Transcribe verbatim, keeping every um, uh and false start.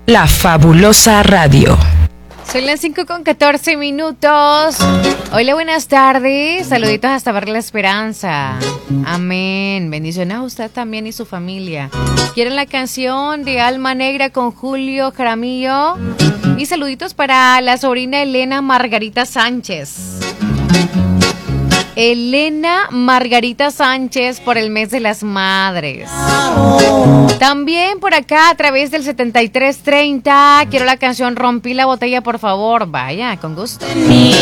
La Fabulosa Radio. Son las cinco con catorce minutos. Hola, buenas tardes. Saluditos hasta ver la esperanza. Amén. Bendiciones a usted también y su familia. ¿Quieren la canción de Alma Negra con Julio Jaramillo? Y saluditos para la sobrina Elena Margarita Sánchez. Elena Margarita Sánchez por el mes de las madres. También por acá a través del setenta y tres treinta. Quiero la canción Rompí la botella, por favor. Vaya, con gusto.